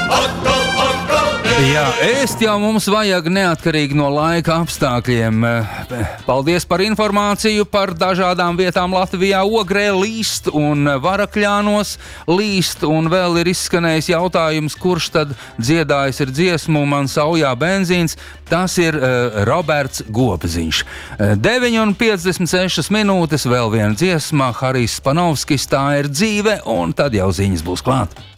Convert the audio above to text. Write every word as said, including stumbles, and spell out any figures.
Jā, ēst jau mums vajag neatkarīgi no laika apstākļiem. Paldies par informāciju par dažādām vietām Latvijā. Ogrē līst un Varakļānos līst, un vēl ir izskanējis jautājums, kurš tad dziedājis ir dziesmu Man saujā benzīns. Tas ir uh, Roberts Gobziņš. deviņi un piecdesmit sešas minūtes, vēl viena dziesma, Harijs Spanovskis, Tā ir dzīve, un tad jau ziņas būs klāt.